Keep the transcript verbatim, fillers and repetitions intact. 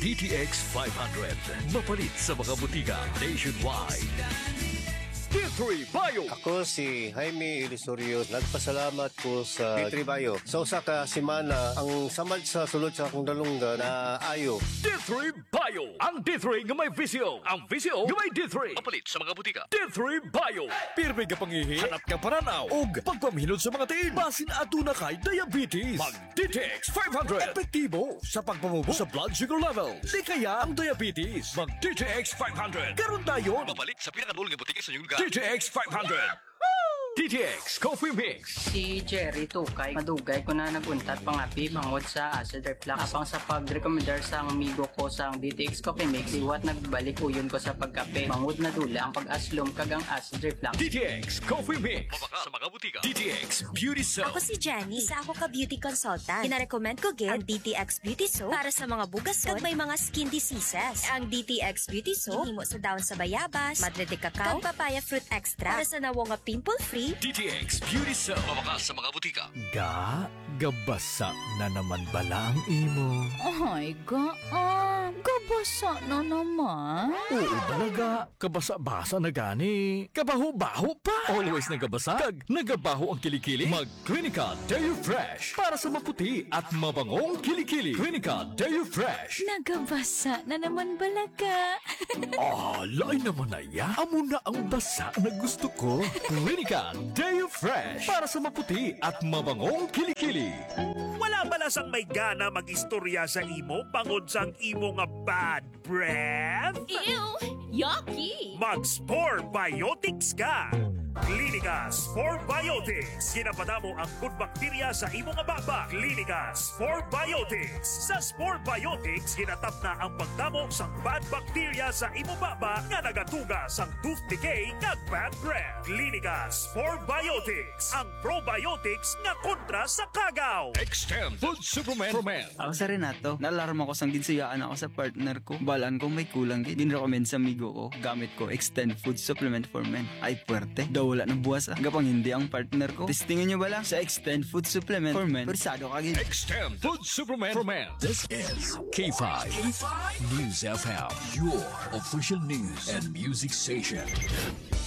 D T X five hundred. Mapalit sa mga butika nationwide. D three Bio. Ako si Jaime Ilisorio. Nagpasalamat ko sa D three Bio. Sa usa ka semana, ang samad sa sulod sa akong dalunggan na ayo. D three Bio. Ang D three nga may visyo. Ang visyo nga may D three. Mapalit sa mga butika. D three Bio. Pirmi ka pangihi, hanap ka paranaw, ug pagpamhinod sa mga tiin. Basin aduna kay diabetes. Mag D T X five hundred. Epektibo sa pagpamubo sa blood sugar level. Di kaya ang diabetes. Mag D T X five hundred. Karon tayo. Mapalit sa pinakadul nga butika sa inyong lugar. D T X five hundred. D T X Coffee Mix. Si Jerry Tukay, madugay ko na naguntat pangapi bangod sa acid reflux. Apang sa pag-recommendar sa amigo ko sa D T X Coffee Mix, iwat nagbalik uyon ko sa pagkape. Bangod na dula ang pag-aslom kagang acid reflux. D T X Coffee Mix. Mabaka sa mga butika. D T X Beauty Soap. Ako si Jenny, isa ako ka beauty consultant. Gina-recommend ko gid ang D T X Beauty Soap para sa mga bugason kag may mga skin diseases. Ang D T X Beauty Soap himo sa dahon sa bayabas, madre de cacao, kag papaya fruit extra para sa nawo nga pimple-free. D T X Beauty Soap. Mabaka sa mga butika. Ga, gabasa na naman bala ang imo. Ay, gaan. Gabasa na naman. Oo talaga, kabasa-basa na gani. Kabaho-baho pa. Always nagabasa, kag nagabaho ang kilikili. Mag Clinica Deo Fresh para sa maputi at mabangong kilikili. Clinica Deo Fresh. Nagabasa na naman balaga. Ah, lain naman na ya. Amo na ang basa na gusto ko. Clinica Deo Fresh para sa maputi at mabangong kilikili. Wala ba lasang may gana mag-istorya sa imo bangod sang imo nga bad breath? Ew! Yucky! Mag-Spore Biotics ka! Clinica Spore Biotics. Ginapadamo ang good bacteria sa imo nga baba. Clinica Spore Biotics. Sa Spore Biotics, ginatap na ang pagdamo sa bad bacteria sa imo baba nga nagatuga sa tooth decay nga bad breath. Clinica Spore Biotics. Ang probiotics nga kontra sa kagaw. Extend Food Supplement for Men. Ako sa Renato, naalarma ko sang ginsuyaan ako sa partner ko. Balaan kong may kulang din. Dinrecommend sa amigo ko. Gamit ko Extend Food Supplement for Men. Ay puwerte. Daw wala ng buwas ah. Gapang hindi ang partner ko. Testingin nyo ba lang sa Extend Food Supplement for Men? Persado ka gid. Extend Food Supplement for Men. This is K five News F M, your official news and music station.